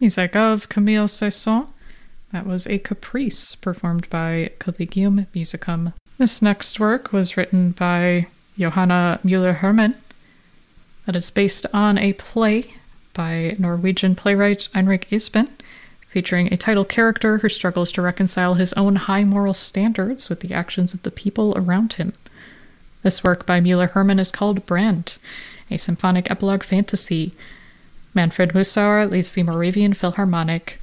Music of Camille Saint-Saëns. That was a caprice performed by Collegium Musicum. This next work was written by Johanna Müller-Hermann. That is based on a play by Norwegian playwright Heinrich Espen, featuring a title character who struggles to reconcile his own high moral standards with the actions of the people around him. This work by Müller-Hermann is called Brand, a symphonic epilogue fantasy. Manfred Mussauer leads the Moravian Philharmonic.